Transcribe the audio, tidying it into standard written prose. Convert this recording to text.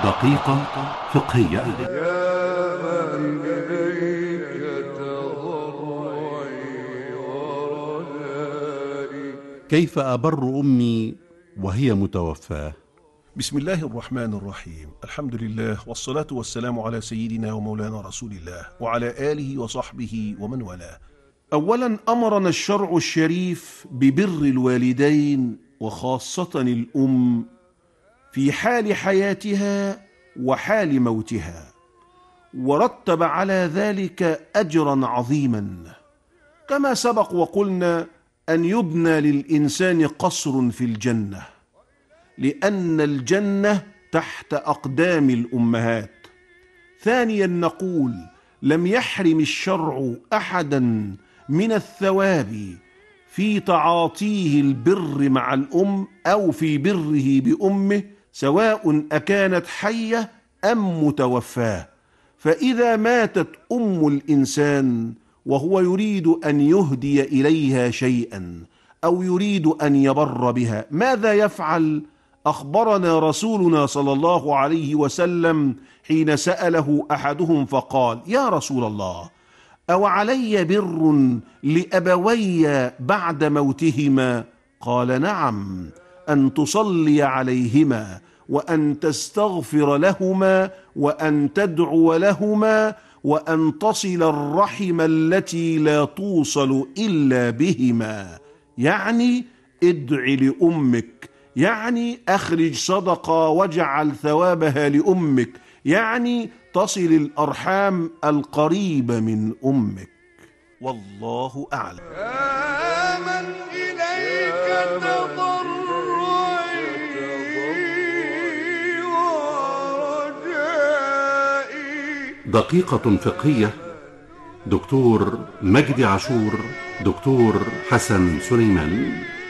دقيقة فقهية. يا من إليك تضرعي ورجائي. كيف أبر أمي وهي متوفاة؟ بسم الله الرحمن الرحيم. الحمد لله والصلاة والسلام على سيدنا ومولانا رسول الله وعلى آله وصحبه ومن والاه. أولا، أمرنا الشرع الشريف ببر الوالدين وخاصة الأم في حال حياتها وحال موتها، ورتب على ذلك أجرا عظيما، كما سبق وقلنا أن يبنى للإنسان قصر في الجنة، لأن الجنة تحت أقدام الأمهات. ثانيا، نقول لم يحرم الشرع أحدا من الثواب في تعاطيه البر مع الأم أو في بره بأمه، سواء أكانت حية أم متوفاة. فإذا ماتت أم الإنسان وهو يريد أن يهدي إليها شيئا أو يريد أن يبر بها، ماذا يفعل؟ أخبرنا رسولنا صلى الله عليه وسلم حين سأله أحدهم فقال: يا رسول الله، أو علي بر لأبوي بعد موتهما؟ قال: نعم، أن تصلي عليهما وأن تستغفر لهما وأن تدعو لهما وأن تصل الرحم التي لا توصل إلا بهما. يعني ادع لأمك، يعني أخرج صدقة واجعل ثوابها لأمك، يعني تصل الأرحام القريبة من أمك. والله أعلم. يا من إليك تضرعي ورجائي. دقيقة فقهية. دكتور مجدي عاشور، دكتور حسن سليمان.